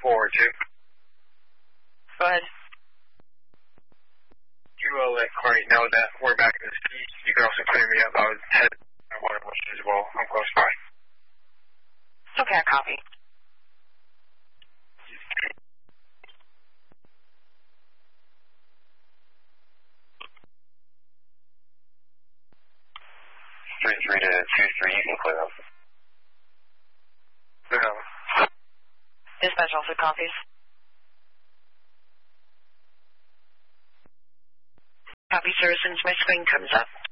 forward to. Go ahead. You will let Corey know that we're back in the city. You can also clear me up. I was headed to Water Bush as well. I'm close by. Okay, I copy. Three to 2-3, you can clear up. No. Dispatch also copies. Copy, sir. As soon as my screen comes up,